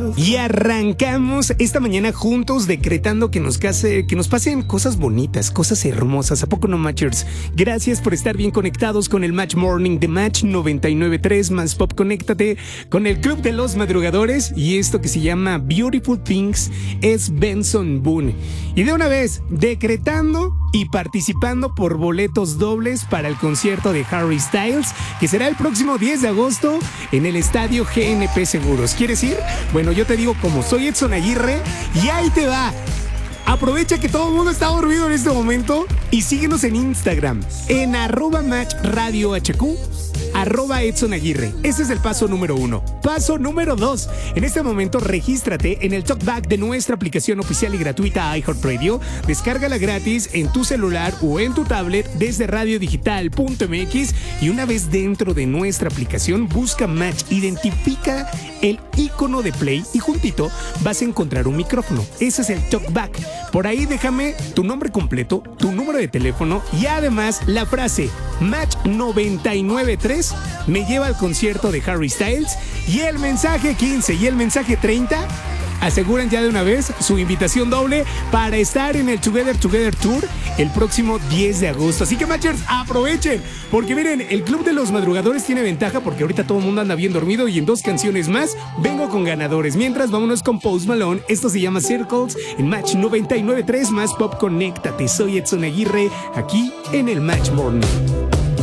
Y arrancamos esta mañana juntos decretando que nos pasen cosas bonitas, cosas hermosas. ¿A poco no, Matchers? Gracias por estar bien conectados con el Match Morning de Match 99.3 más Pop. Conéctate con el Club de los Madrugadores y esto que se llama Beautiful Things es Benson Boone. Y de una vez, decretando y participando por boletos dobles para el concierto de Harry Styles, que será el próximo 10 de agosto en el estadio GNP Seguros. ¿Quieres ir? Bueno, yo te digo, como soy Edson Aguirre, y ahí te va. Aprovecha que todo el mundo está dormido en este momento y síguenos en Instagram, en @MatchRadioHQ, @Edson Aguirre. Ese es el paso número 1. Paso número 2. En este momento, regístrate en el talkback de nuestra aplicación oficial y gratuita iHeartRadio. Descárgala gratis en tu celular o en tu tablet desde radiodigital.mx y una vez dentro de nuestra aplicación, busca Match, identifica el icono de play y juntito vas a encontrar un micrófono. Ese es el talkback. Por ahí déjame tu nombre completo, tu número de teléfono y además la frase Match 99.3 me lleva al concierto de Harry Styles, y el mensaje 15 y el mensaje 30 aseguran ya de una vez su invitación doble para estar en el Together Tour el próximo 10 de agosto. Así que, Matchers, aprovechen, porque miren, el Club de los Madrugadores tiene ventaja porque ahorita todo el mundo anda bien dormido y en 2 canciones más vengo con ganadores. Mientras, vámonos con Post Malone. Esto se llama Circles en Match 99.3 más Pop. Conéctate. Soy Edson Aguirre, aquí en el Match Morning.